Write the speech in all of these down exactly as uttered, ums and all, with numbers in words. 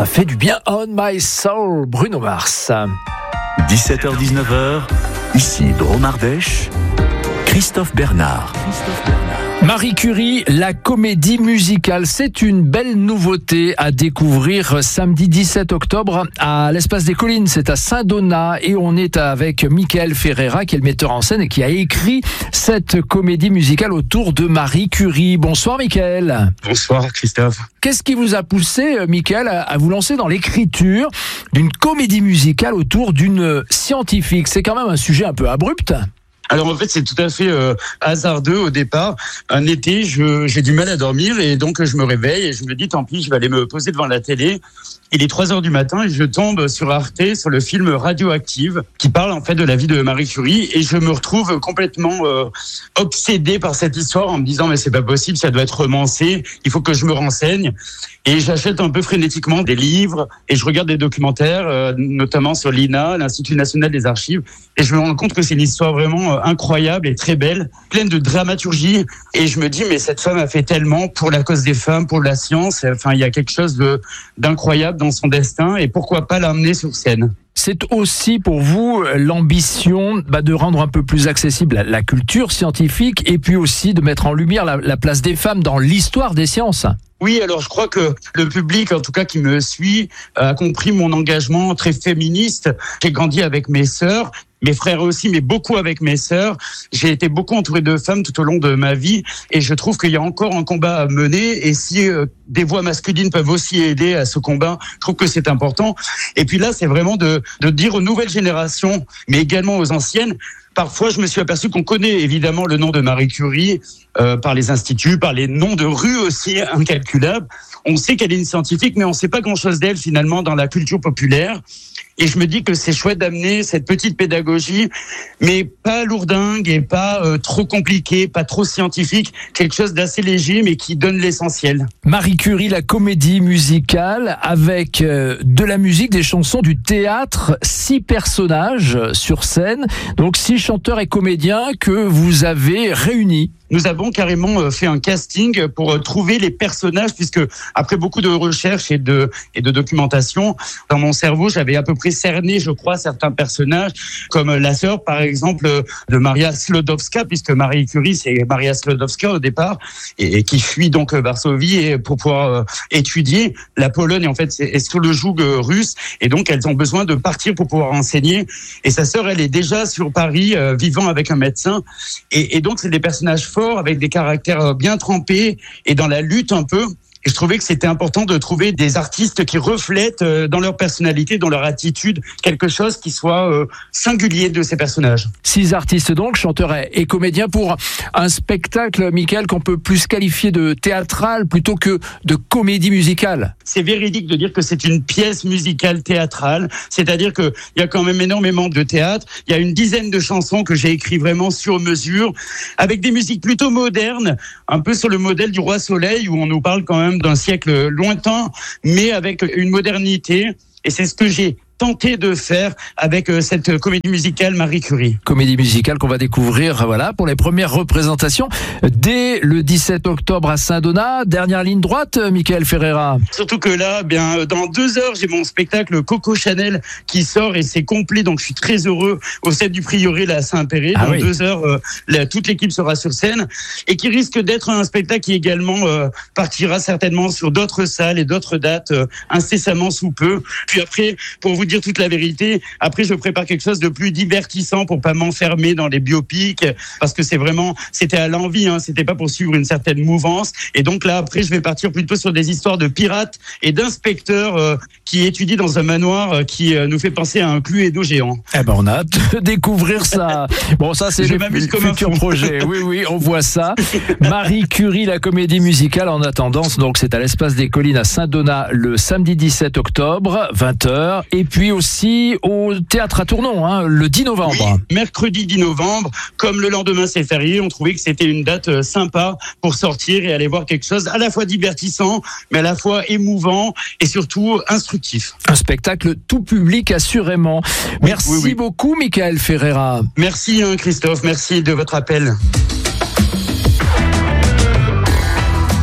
ça fait du bien. On My Soul, Bruno Mars. dix-sept heures dix-neuf heures, ici Dromardèche, Christophe Bernard. Christophe Bernard. Marie Curie, la comédie musicale, c'est une belle nouveauté à découvrir samedi dix-sept octobre à l'Espace des Collines, c'est à Saint-Donat et on est avec Michael Ferreira qui est le metteur en scène et qui a écrit cette comédie musicale autour de Marie Curie. Bonsoir Michael. Bonsoir Christophe. Qu'est-ce qui vous a poussé, Michael, à vous lancer dans l'écriture d'une comédie musicale autour d'une scientifique? C'est quand même un sujet un peu abrupt. Alors en fait c'est tout à fait euh, hasardeux au départ. Un été je, j'ai du mal à dormir et donc je me réveille et je me dis tant pis, je vais aller me poser devant la télé. Il est trois heures du matin et je tombe sur Arte, sur le film Radioactive, qui parle en fait de la vie de Marie Curie et je me retrouve complètement euh, obsédé par cette histoire en me disant mais c'est pas possible, ça doit être romancé, il faut que je me renseigne. Et j'achète un peu frénétiquement des livres et je regarde des documentaires, euh, notamment sur l'I N A, l'Institut National des Archives, et je me rends compte que c'est une histoire vraiment euh, incroyable et très belle, pleine de dramaturgie. Et je me dis mais cette femme a fait tellement pour la cause des femmes, pour la science. Enfin il y a quelque chose de d'incroyable dans son destin et pourquoi pas l'emmener sur scène. C'est aussi pour vous l'ambition bah, de rendre un peu plus accessible la, la culture scientifique et puis aussi de mettre en lumière la, la place des femmes dans l'histoire des sciences. Oui, alors je crois que le public, en tout cas qui me suit, a compris mon engagement très féministe. J'ai grandi avec mes sœurs, mes frères aussi, mais beaucoup avec mes sœurs. J'ai été beaucoup entouré de femmes tout au long de ma vie et je trouve qu'il y a encore un combat à mener et si euh, des voix masculines peuvent aussi aider à ce combat, je trouve que c'est important. Et puis là, c'est vraiment de, de dire aux nouvelles générations, mais également aux anciennes. Parfois, je me suis aperçu qu'on connaît évidemment le nom de Marie Curie euh, par les instituts, par les noms de rues aussi incalculables. On sait qu'elle est une scientifique, mais on ne sait pas grand-chose d'elle finalement dans la culture populaire. Et je me dis que c'est chouette d'amener cette petite pédagogie, mais pas lourdingue et pas euh, trop compliqué, pas trop scientifique, quelque chose d'assez léger, mais qui donne l'essentiel. Marie Curie, la comédie musicale, avec euh, de la musique, des chansons, du théâtre, six personnages sur scène, donc six chanteurs et comédiens que vous avez réunis. Nous avons carrément fait un casting pour trouver les personnages, puisque après beaucoup de recherches et de, et de documentation, dans mon cerveau, j'avais à peu près cerné, je crois, certains personnages, comme la sœur, par exemple, de Maria Sklodowska, puisque Marie Curie, c'est Maria Sklodowska au départ, et, et qui fuit donc Varsovie et pour pouvoir euh, étudier. La Pologne, en fait, c'est, est sous le joug russe, et donc elles ont besoin de partir pour pouvoir enseigner. Et sa sœur, elle est déjà sur Paris, euh, vivant avec un médecin. Et, et donc, c'est des personnages forts, avec des caractères bien trempés et dans la lutte un peu. Et je trouvais que c'était important de trouver des artistes qui reflètent dans leur personnalité, dans leur attitude, quelque chose qui soit singulier de ces personnages. Six artistes donc, chanteurs et comédiens pour un spectacle, Michael, qu'on peut plus qualifier de théâtral plutôt que de comédie musicale. C'est véridique de dire que c'est une pièce musicale théâtrale, c'est-à-dire qu'il y a quand même énormément de théâtre. Il y a une dizaine de chansons que j'ai écrites vraiment sur mesure, avec des musiques plutôt modernes, un peu sur le modèle du Roi Soleil, où on nous parle quand même d'un siècle lointain, mais avec une modernité. Et c'est ce que j'ai tenté de faire avec cette comédie musicale Marie Curie. Comédie musicale qu'on va découvrir, voilà, pour les premières représentations dès le dix-sept octobre à Saint-Donat. Dernière ligne droite, Michael Ferreira. Surtout que là, bien, dans deux heures, j'ai mon spectacle Coco Chanel qui sort et c'est complet, donc je suis très heureux au sept du Prieuré, là, à Saint-Péret. Ah dans oui. deux heures, euh, là, toute l'équipe sera sur scène et qui risque d'être un spectacle qui également euh, partira certainement sur d'autres salles et d'autres dates euh, incessamment sous peu. Puis après, pour vous dire toute la vérité, après je prépare quelque chose de plus divertissant pour pas m'enfermer dans les biopics, parce que c'est vraiment, c'était à l'envie, hein, c'était pas pour suivre une certaine mouvance. Et donc là après je vais partir plutôt sur des histoires de pirates et d'inspecteurs euh, qui étudient dans un manoir euh, qui euh, nous fait penser à un Cluedo géant. Eh ben on a hâte de découvrir ça. Bon, ça c'est Je le m'amuse comme un futur fou. projet. Oui, oui, on voit ça. Marie Curie, la comédie musicale. En attendant, donc c'est à l'Espace des Collines à Saint-Donat le samedi dix-sept octobre, vingt heures. Et puis aussi au Théâtre à Tournon, hein, le dix novembre. Oui, mercredi dix novembre, comme le lendemain c'est férié, on trouvait que c'était une date sympa pour sortir et aller voir quelque chose à la fois divertissant, mais à la fois émouvant et surtout instructif. Un spectacle tout public assurément. Merci oui, oui. beaucoup, Michael Ferreira. Merci hein, Christophe, merci de votre appel. Et après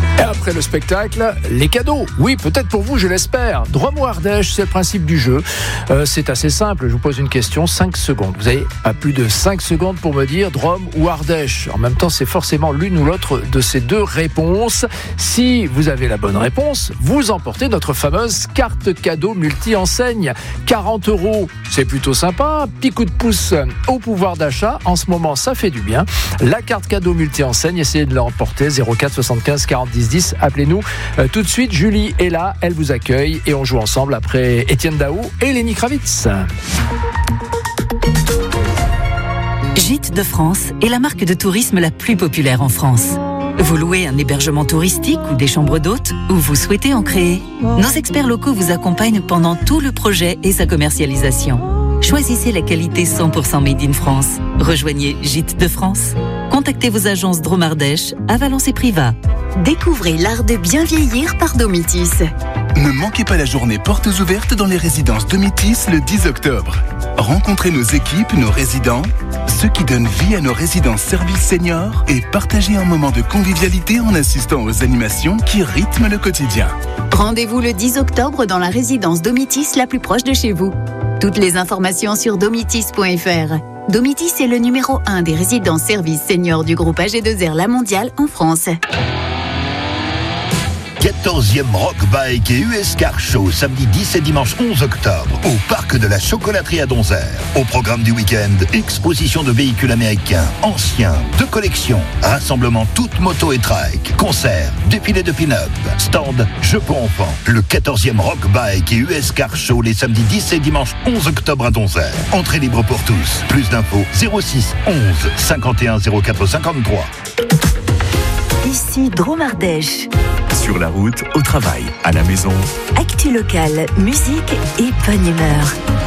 après le spectacle, les cadeaux. Oui, peut-être pour vous, je l'espère. Drôme ou Ardèche, c'est le principe du jeu. Euh, c'est assez simple, je vous pose une question, cinq secondes. Vous avez pas plus de cinq secondes pour me dire Drôme ou Ardèche. En même temps, c'est forcément l'une ou l'autre de ces deux réponses. Si vous avez la bonne réponse, vous emportez notre fameuse carte cadeau multi-enseigne. quarante euros, c'est plutôt sympa. Petit coup de pouce au pouvoir d'achat. En ce moment, ça fait du bien. La carte cadeau multi-enseigne, essayez de l'emporter. zéro quatre soixante-quinze quarante dix dix. Appelez-nous euh, tout de suite. Julie est là, elle vous accueille et on joue ensemble après Étienne Daou et Lenny Kravitz. Gîtes de France est la marque de tourisme la plus populaire en France. Vous louez un hébergement touristique ou des chambres d'hôtes ou vous souhaitez en créer? Nos experts locaux vous accompagnent pendant tout le projet et sa commercialisation. Choisissez la qualité cent pour cent Made in France. Rejoignez Gîtes de France. Contactez vos agences Drôme Ardèche à Valence et Privas. Découvrez l'art de bien vieillir par Domitis. Ne manquez pas la journée portes ouvertes dans les résidences Domitis le dix octobre. Rencontrez nos équipes, nos résidents, ceux qui donnent vie à nos résidences services seniors et partagez un moment de convivialité en assistant aux animations qui rythment le quotidien. Rendez-vous le dix octobre dans la résidence Domitis la plus proche de chez vous. Toutes les informations sur domitis point f r. Domitis est le numéro un des résidences services seniors du groupe A G deux R La Mondiale en France. quatorzième Rock Bike et U S Car Show, samedi dix et dimanche onze octobre, au Parc de la Chocolaterie à Donzère. Au programme du week-end, exposition de véhicules américains, anciens, de collection, rassemblement toutes motos et trike, concerts, défilés de pin-up, stand, jeux pour enfants. Le quatorzième Rock Bike et U S Car Show, les samedis dix et dimanche onze octobre à Donzère. Entrée libre pour tous. Plus d'infos, zéro six onze cinquante et un zéro quatre cinquante-trois. Ici Drôme Ardèche. Sur la route, au travail, à la maison. Actu locale, musique et bonne humeur.